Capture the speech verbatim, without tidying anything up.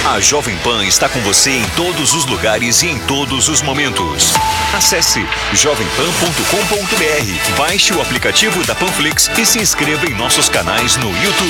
A Jovem Pan está com você em todos os lugares e em todos os momentos. Acesse jovem pan ponto com ponto br, baixe o aplicativo da Panflix e se inscreva em nossos canais no YouTube.